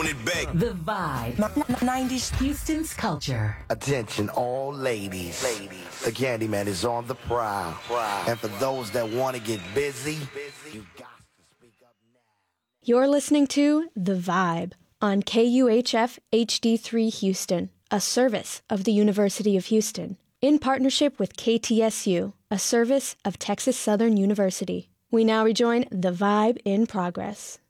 it back. The Vibe. 90s Houston's culture. Attention all ladies. The Candyman is on the prowl. And for those that want to get busy, you got to speak up now. You're listening to The Vibe on KUHF HD3 Houston, a service of the University of Houston, in partnership with KTSU, a service of Texas Southern University. We now rejoin The Vibe in progress.